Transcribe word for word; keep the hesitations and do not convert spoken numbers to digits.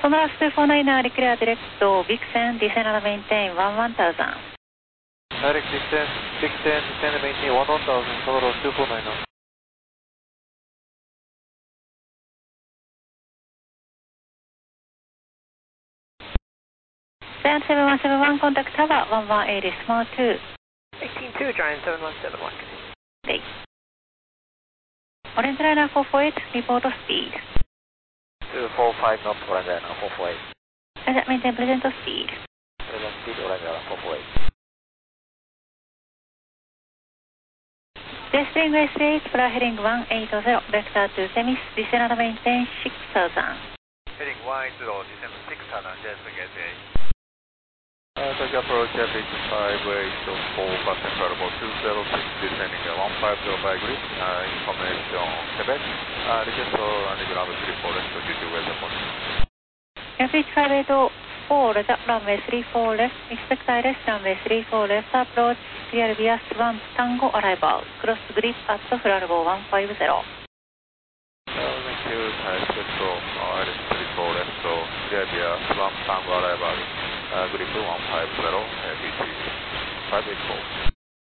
Sonar two four nine are clear direct to Vixen, descend and maintain one one thousand. Direct descent, Vixen, descend and maintain one one thousand, total two four nine. Giant seven one seven one, contact tower one one eight, small two. eighteen two, Giant seven one seven one. Okay. Orange Liner four four eight, report speed. two four five knots, Orange Liner four four eight. Roger, maintain present speed. Present speed, Orange Liner four four eight. Jetstream S eight, fly heading one eight zero, vector to Temis, descend and maintain six thousand. Heading one eight zero, descend six thousand, Jetstream S eight. Uh, Tokyo approach at eighty-five, eight four percent variable two zero six, descending one five zero by grid, uh, information Quebec, uh, request for underground three four left due to weather conditions. Airfield five eight four, Roger, runway three four left, expect I L S runway three four left, approach, clear via Swan Tango arrival, cross grid at Flargo one five zero. Uh, thank you, uh, expect for uh, I L S three four left, so clear via Swan Tango arrival, uh, grid one five zero, uh, B T five eight four.